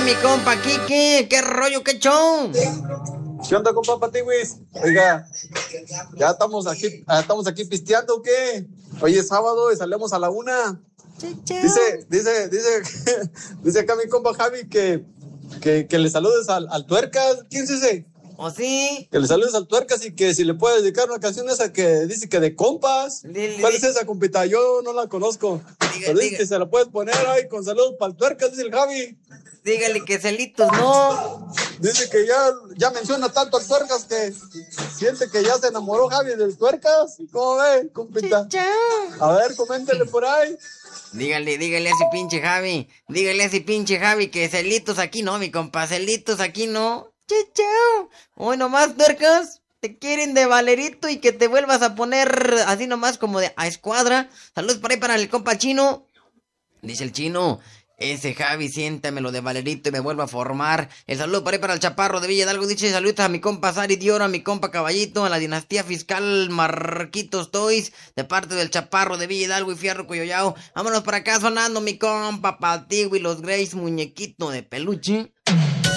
mi compa Kike. ¿Qué rollo, qué show? ¿Qué onda, compa Patiwis? Oiga, ya estamos aquí pisteando, ¿o qué? Hoy es sábado y salimos a la 1. Dice acá mi compa Javi que le saludes al Tuercas. ¿Quién es ese? ¿O sí? Que le saludes al Tuercas y que si le puedes dedicar una canción esa que dice que de compas. ¿Cuál es esa, compita? Yo no la conozco. Pero dice que se la puedes poner ahí con saludos para el Tuercas, dice el Javi. Dígale que celitos, ¿no? Dice que ya menciona tanto al Tuercas que siente que ya se enamoró Javi del Tuercas. ¿Cómo ve, compita? A ver, coméntele por ahí. Dígale a ese pinche Javi. Dígale a ese pinche Javi que celitos aquí no, mi compa. Celitos aquí no. Chao. Hoy nomás, Tuercas. Te quieren de Valerito y que te vuelvas a poner así nomás como de a escuadra. Saludos por ahí para el compa Chino. Dice el Chino. Ese Javi, siéntamelo de Valerito y me vuelvo a formar. El saludo por ahí para el Chaparro de Villa Hidalgo. Dice saludos a mi compa Sari Dioro, a mi compa Caballito, a la dinastía fiscal Marquitos Toys, de parte del Chaparro de Villa Hidalgo y Fierro Coyoyao. Vámonos para acá sonando mi compa Patigo y los Grace, muñequito de peluche.